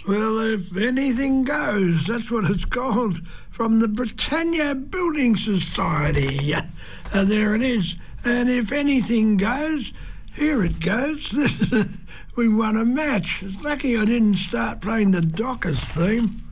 Well, if anything goes, that's what it's called, from the Britannia Building Society. There it is. And if anything goes, here it goes. We won a match. It's lucky I didn't start playing the Dockers theme.